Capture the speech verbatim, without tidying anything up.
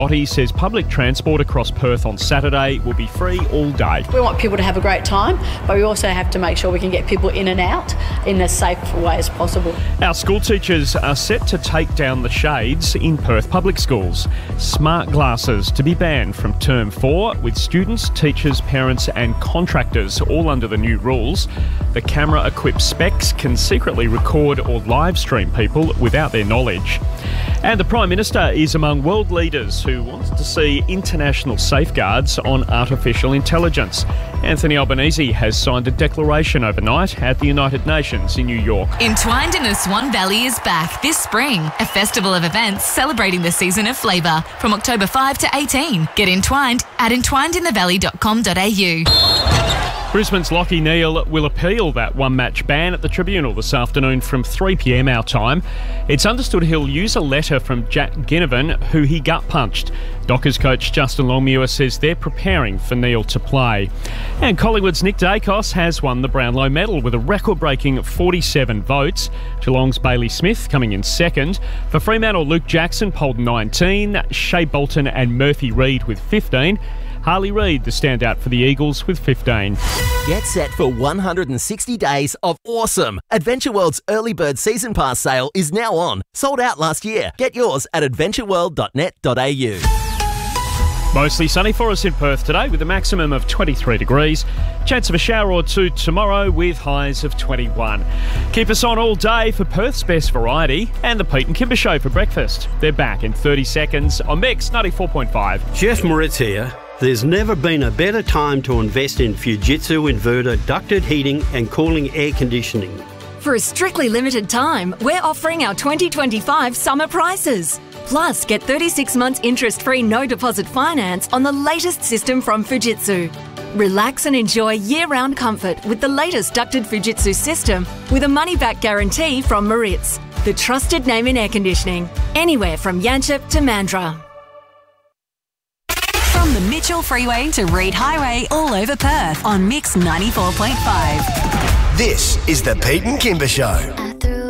He says public transport across Perth on Saturday will be free all day. We want people to have a great time, but we also have to make sure we can get people in and out in as safe a way as possible. Our school teachers are set to take down the shades in Perth public schools. Smart glasses to be banned from term four, with students, teachers, parents and contractors all under the new rules. The camera-equipped specs can secretly record or live stream people without their knowledge. And the Prime Minister is among world leaders who wants to see international safeguards on artificial intelligence. Anthony Albanese has signed a declaration overnight at the United Nations in New York. Entwined in the Swan Valley is back this spring. A festival of events celebrating the season of flavour from October fifth to eighteenth. Get entwined at entwined in the valley dot com dot a u. Brisbane's Lachie Neale will appeal that one-match ban at the tribunal this afternoon from three p m our time. It's understood he'll use a letter from Jack Ginnivan, who he gut-punched. Dockers coach Justin Longmuir says they're preparing for Neale to play. And Collingwood's Nick Dacos has won the Brownlow medal with a record-breaking forty-seven votes. Geelong's Bailey Smith coming in second. For Fremantle, Luke Jackson polled nineteen, Shea Bolton and Murphy Reid with fifteen. Harley Reid, the standout for the Eagles, with fifteen. Get set for one hundred sixty days of awesome. Adventure World's early bird season pass sale is now on. Sold out last year. Get yours at adventure world dot net dot a u. Mostly sunny for us in Perth today with a maximum of twenty-three degrees. Chance of a shower or two tomorrow with highs of twenty-one. Keep us on all day for Perth's best variety and the Pete and Kimber Show for breakfast. They're back in thirty seconds on Mix ninety-four point five. Jeff Moritz here. There's never been a better time to invest in Fujitsu inverter ducted heating and cooling air conditioning. For a strictly limited time, we're offering our twenty twenty-five summer prices. Plus, get thirty-six months interest-free no-deposit finance on the latest system from Fujitsu. Relax and enjoy year-round comfort with the latest ducted Fujitsu system with a money-back guarantee from Moritz, the trusted name in air conditioning, anywhere from Yanchep to Mandurah. From the Mitchell Freeway to Reid Highway, all over Perth on Mix ninety-four point five. This is the Pete and Kimber Show.